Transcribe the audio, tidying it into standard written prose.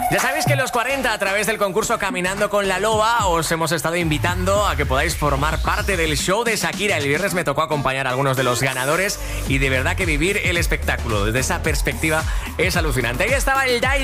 Ya sabéis que en los 40, a través del concurso Caminando con la Loba, os hemos estado invitando a que podáis formar parte del show de Shakira. El viernes me tocó acompañar a algunos de los ganadores y de verdad que vivir el espectáculo desde esa perspectiva es alucinante. Ahí estaba el